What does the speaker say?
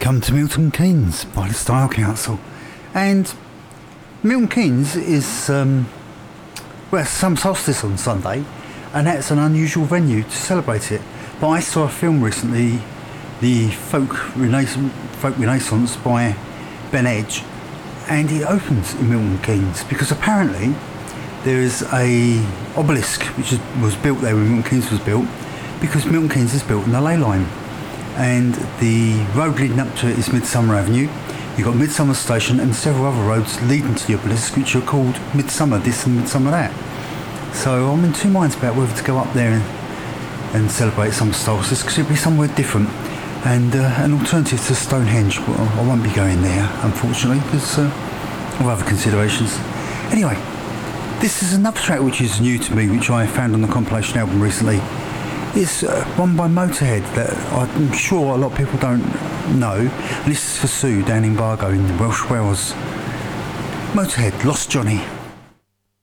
Come to Milton Keynes by the Style Council. And Milton Keynes is, it's some solstice on Sunday, and that's an unusual venue to celebrate it. But I saw a film recently, The Folk Renaissance by Ben Edge, and it opens in Milton Keynes because apparently there is a obelisk which was built there when Milton Keynes was built, because Milton Keynes is built in the ley line. And the road leading up to it is Midsummer Avenue. You've got Midsummer Station and several other roads leading to the obelisk, which are called Midsummer this and Midsummer that. So I'm in two minds about whether to go up there and celebrate some solstice, because it'd be somewhere different and an alternative to Stonehenge. Well, I won't be going there, unfortunately, because of other considerations. Anyway, this is another track which is new to me, which I found on the compilation album recently. It's one by Motorhead that I'm sure a lot of people don't know, and this is for Sue down in Bargo in the Welsh Wells. Motorhead, Lost Johnny.